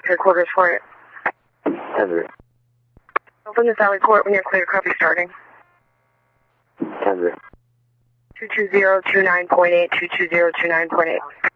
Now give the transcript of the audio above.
Headquarters for it. Tender. Open the Sally Port when you're clear. Copy starting. Tender. 22029.8, 22029.8.